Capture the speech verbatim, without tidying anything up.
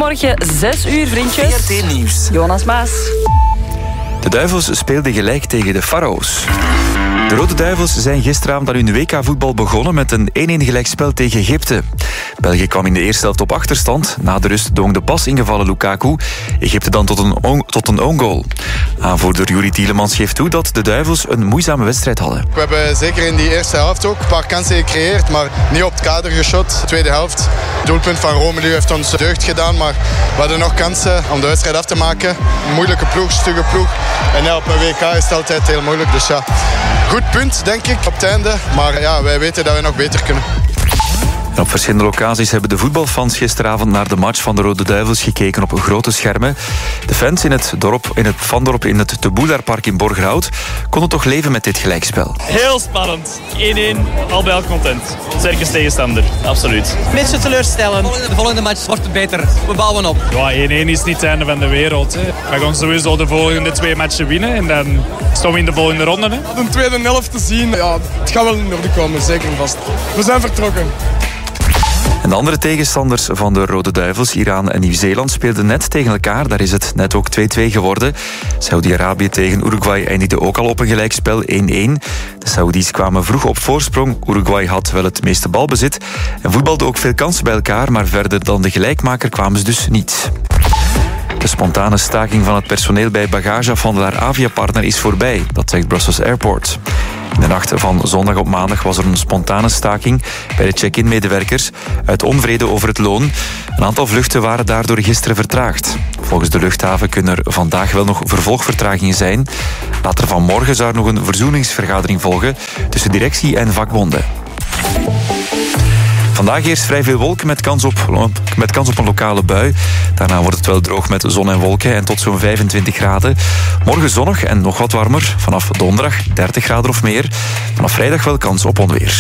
Goedemorgen, zes uur, vriendjes. V R T Nieuws. Jonas Maas. De Duivels speelden gelijk tegen de Farao's. De Rode Duivels zijn gisteravond aan hun W K-voetbal begonnen met een één-één gelijkspel tegen Egypte. België kwam in de eerste helft op achterstand. Na de rust dwong de pas ingevallen Lukaku Egypte dan tot een, on- tot een own goal. Aanvoerder Yuri Tielemans geeft toe dat de Duivels een moeizame wedstrijd hadden. We hebben zeker in die eerste helft ook een paar kansen gecreëerd, maar niet op het kader geschot. Tweede helft, het doelpunt van Romelu heeft ons deugd gedaan, maar we hadden nog kansen om de wedstrijd af te maken. Een moeilijke ploeg, stugge ploeg. En ja, op een W K is het altijd heel moeilijk, dus ja. Goed punt, denk ik, op het einde. Maar ja, wij weten dat we nog beter kunnen. En op verschillende locaties hebben de voetbalfans gisteravond naar de match van de Rode Duivels gekeken op grote schermen. De fans in het, dorp, in het Vandorp in het Te Boelarpark in Borgerhout konden toch leven met dit gelijkspel. Heel spannend. één-één, al bij al content. Sterke tegenstander, absoluut. Een beetje teleurstellend. De volgende match wordt het beter. We bouwen op. Ja, één-één is niet het einde van de wereld. Hè. We gaan sowieso de volgende twee matchen winnen en dan staan we in de volgende ronde. Hè. De tweede helft te zien, ja, het gaat wel in orde komen, zeker en vast. We zijn vertrokken. En de andere tegenstanders van de Rode Duivels, Iran en Nieuw-Zeeland, speelden net tegen elkaar. Daar is het net ook twee-twee geworden. Saudi-Arabië tegen Uruguay eindigde ook al op een gelijkspel één-één. De Saoedi's kwamen vroeg op voorsprong. Uruguay had wel het meeste balbezit en voetbalde ook veel kansen bij elkaar, maar verder dan de gelijkmaker kwamen ze dus niet. De spontane staking van het personeel bij bagageafhandelaar Aviapartner is voorbij, dat zegt Brussels Airport. In de nacht van zondag op maandag was er een spontane staking bij de check-in-medewerkers uit onvrede over het loon. Een aantal vluchten waren daardoor gisteren vertraagd. Volgens de luchthaven kunnen er vandaag wel nog vervolgvertragingen zijn. Later vanmorgen zou er nog een verzoeningsvergadering volgen tussen directie en vakbonden. Vandaag eerst vrij veel wolken met kans, op, met kans op een lokale bui. Daarna wordt het wel droog met zon en wolken en tot zo'n vijfentwintig graden. Morgen zonnig en nog wat warmer. Vanaf donderdag dertig graden of meer. Vanaf vrijdag wel kans op onweer.